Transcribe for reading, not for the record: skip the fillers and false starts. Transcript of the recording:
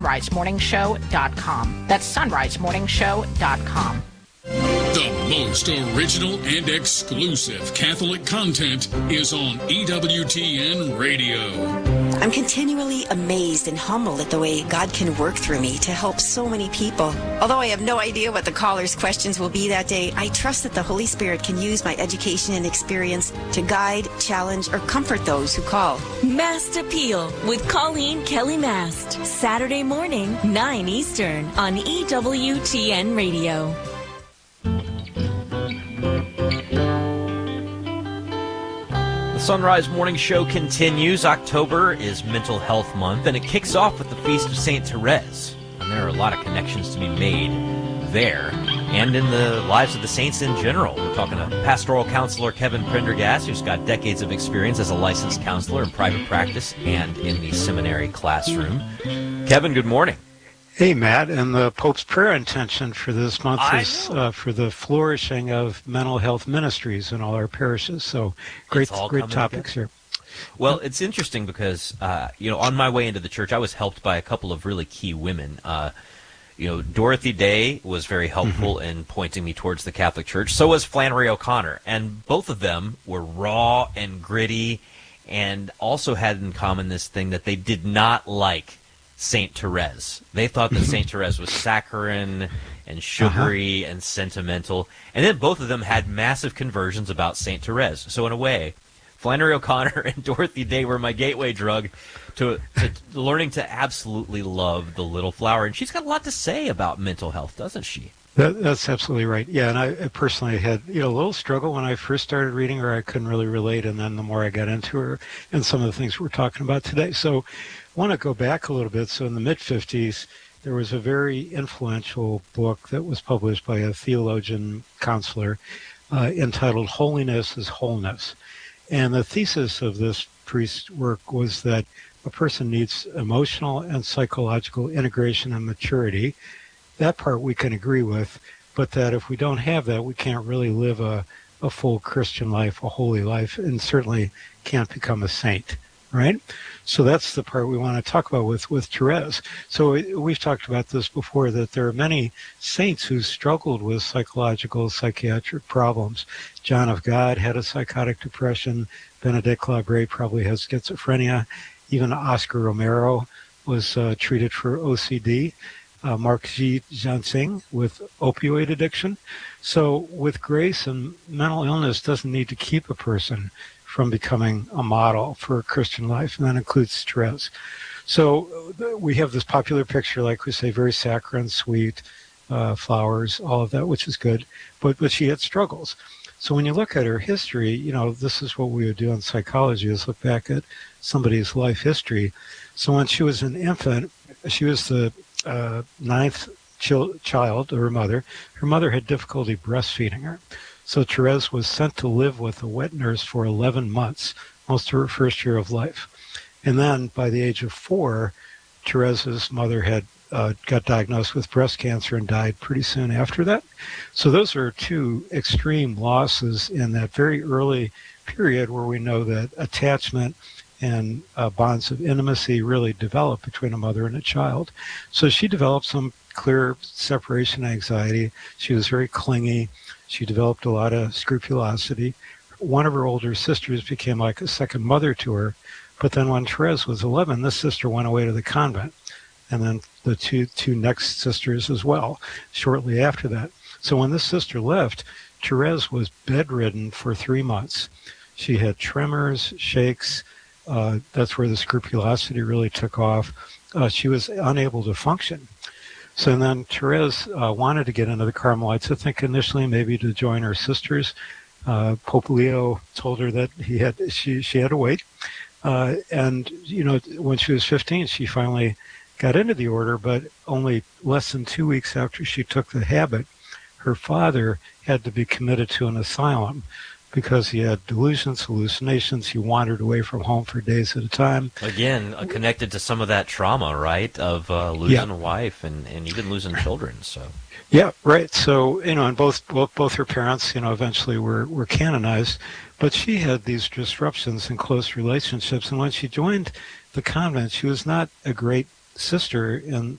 sunrisemorningshow.com. That's sunrisemorningshow.com. The most original and exclusive Catholic content is on EWTN Radio. I'm continually amazed and humbled at the way God can work through me to help so many people. Although I have no idea what the callers' questions will be that day, I trust that the Holy Spirit can use my education and experience to guide, challenge, or comfort those who call. Mast Appeal with Colleen Kelly Mast. Saturday morning, 9 Eastern on EWTN Radio. The Sunrise Morning Show continues. October is Mental Health Month, and it kicks off with the Feast of St. Therese. And there are a lot of connections to be made there and in the lives of the saints in general. We're talking to pastoral counselor Kevin Prendergast, who's got decades of experience as a licensed counselor in private practice and in the seminary classroom. Kevin, good morning. Hey, Matt, and the Pope's prayer intention for this month is for the flourishing of mental health ministries in all our parishes. So great topics here. Well, it's interesting because, on my way into the church, I was helped by a couple of really key women. Dorothy Day was very helpful in pointing me towards the Catholic Church. So was Flannery O'Connor. And both of them were raw and gritty and also had in common this thing that they did not like Saint Therese. They thought that Saint Therese was saccharine and sugary and sentimental. And then both of them had massive conversions about Saint Therese. So in a way, Flannery O'Connor and Dorothy Day were my gateway drug to learning to absolutely love the little flower. And she's got a lot to say about mental health, doesn't she? That's absolutely right. Yeah, and I personally had a little struggle when I first started reading her. I couldn't really relate, and then the more I got into her and some of the things we're talking about today. So I want to go back a little bit. So in the mid-50s, there was a very influential book that was published by a theologian counselor entitled Holiness is Wholeness. And the thesis of this priest's work was that a person needs emotional and psychological integration and maturity. That part we can agree with, but that if we don't have that, we can't really live a full Christian life, a holy life, and certainly can't become a saint, right? So that's the part we want to talk about with Therese. So we've talked about this before, that there are many saints who struggled with psychological, psychiatric problems. John of God had a psychotic depression. Benedict Labre probably has schizophrenia. Even Oscar Romero was treated for OCD. Mark G. Jansing with opioid addiction. So with grace, and mental illness doesn't need to keep a person from becoming a model for a Christian life, and that includes Therese. So we have this popular picture, like we say, very saccharine, sweet, flowers, all of that, which is good, but she had struggles. So when you look at her history, this is what we would do in psychology, is look back at somebody's life history. So when she was an infant, she was the ninth child of her mother. Her mother had difficulty breastfeeding her. So Therese was sent to live with a wet nurse for 11 months, most of her first year of life. And then by the age of 4, Therese's mother had got diagnosed with breast cancer and died pretty soon after that. So those are two extreme losses in that very early period where we know that attachment and bonds of intimacy really develop between a mother and a child. So she developed some clear separation anxiety. She was very clingy. She developed a lot of scrupulosity. One of her older sisters became like a second mother to her. But then when Therese was 11, this sister went away to the convent. And then the two next sisters as well, shortly after that. So when this sister left, Therese was bedridden for 3 months. She had tremors, shakes. That's where the scrupulosity really took off. She was unable to function. So then Therese wanted to get into the Carmelites, I think initially maybe to join her sisters. Pope Leo told her that she had to wait. And, when she was 15, she finally got into the order, but only less than 2 weeks after she took the habit, her father had to be committed to an asylum because he had delusions, hallucinations. He wandered away from home for days at a time. Again, connected to some of that trauma, right, of losing a wife and even losing children. So. Yeah, right. So, and both her parents, eventually were canonized, but she had these disruptions in close relationships. And when she joined the convent, she was not a great sister in